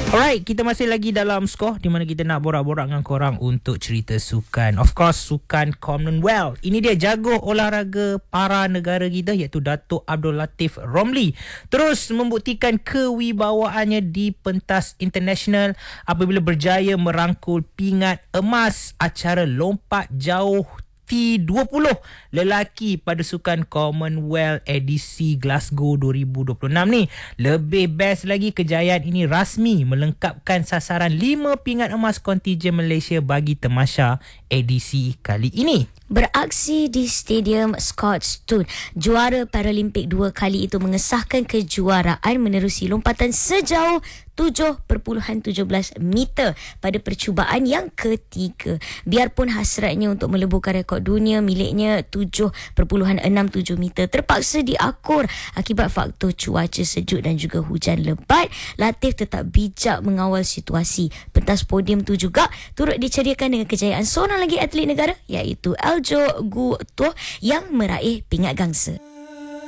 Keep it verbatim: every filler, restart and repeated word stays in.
Alright, kita masih lagi dalam skor di mana kita nak borak-borak dengan korang untuk cerita sukan. Of course, sukan Commonwealth. Ini dia jago olahraga para negara kita iaitu Datuk Abdul Latif Romli. Terus membuktikan kewibawaannya di pentas international apabila berjaya merangkul pingat emas acara lompat jauh T dua puluh lelaki pada sukan Commonwealth edisi Glasgow dua ribu dua puluh enam ni. Lebih best lagi, kejayaan ini rasmi melengkapkan sasaran lima pingat emas kontijen Malaysia bagi tamasya edisi kali ini. Beraksi di Stadium Scotstoun, juara Paralimpik dua kali itu mengesahkan kejuaraan menerusi lompatan sejauh tujuh perpuluhan tujuh belas meter pada percubaan yang ketiga. Biarpun hasratnya untuk meleburkan rekod dunia miliknya tujuh perpuluhan enam tujuh meter terpaksa diakur akibat faktor cuaca sejuk dan juga hujan lebat, Latif tetap bijak mengawal situasi. Pentas podium tu juga turut diceriakan dengan kejayaan seorang lagi atlet negara iaitu Aljo Gu Tuo yang meraih pingat gangsa.